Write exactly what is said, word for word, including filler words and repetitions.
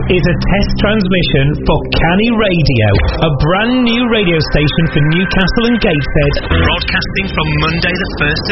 is a test transmission for Canny Radio, a brand new radio station for Newcastle and Gateshead, broadcasting from Monday the first